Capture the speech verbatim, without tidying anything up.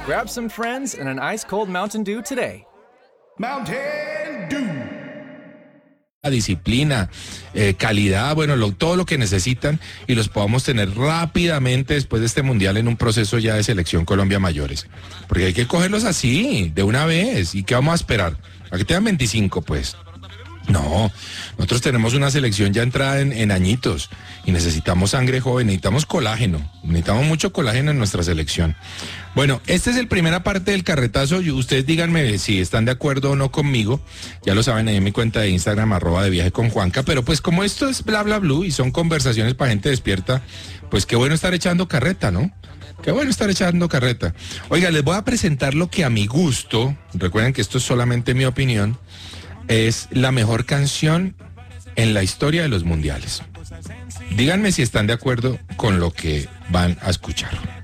Grab some friends and an ice-cold Mountain Dew today. Mountain Dew. La disciplina, eh, calidad, bueno, lo, todo lo que necesitan y los podamos tener rápidamente después de este mundial en un proceso ya de selección Colombia mayores. Porque hay que cogerlos así, de una vez. ¿Y qué vamos a esperar? ¿A que tengan veinticinco, pues? No, nosotros tenemos una selección ya entrada en, en añitos y necesitamos sangre joven, necesitamos colágeno, necesitamos mucho colágeno en nuestra selección. Bueno, esta es la primera parte del carretazo. Y ustedes díganme si están de acuerdo o no conmigo. Ya lo saben ahí en mi cuenta de Instagram, arroba de viaje con Juanca. Pero pues como esto es bla bla blue y son conversaciones para gente despierta, pues qué bueno estar echando carreta, ¿no? Qué bueno estar echando carreta. Oiga, les voy a presentar lo que a mi gusto, recuerden que esto es solamente mi opinión, es la mejor canción en la historia de los mundiales. Díganme si están de acuerdo con lo que van a escuchar.